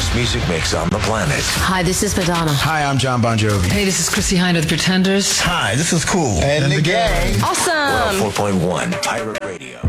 best music mix on the planet. Hi, this is Madonna. Hi, I'm John Bon Jovi. Hey, this is Chrissy Hynde of the Pretenders. Hi, this is Cool. And the gang. Awesome. 4.1 Pirate Radio.